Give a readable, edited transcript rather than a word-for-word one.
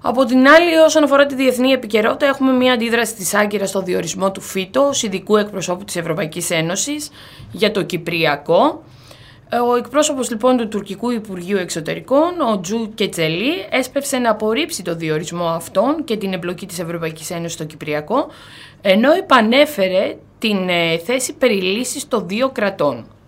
Από την άλλη, όσον αφορά τη διεθνή επικαιρότητα, έχουμε μια αντίδραση της Άγκυρας στο διορισμό του Φίτο ως ειδικού εκπροσώπου της Ευρωπαϊκής Ένωσης για το Κυπριακό. Ο εκπρόσωπος λοιπόν του Τουρκικού Υπουργείου Εξωτερικών, ο Τζου Κετσελή, έσπευσε να απορρίψει το διορισμό αυτόν και την εμπλοκή της Ευρωπαϊκής Ένωσης στο Κυπριακό, ενώ επανέφερε την θέση περιλύσης των δύο κρατών.